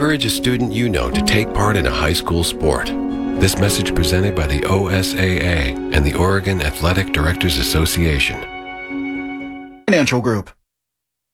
encourage a student you know to take part in a high school sport. This message presented by the OSAA and the Oregon Athletic Directors Association. Financial Group.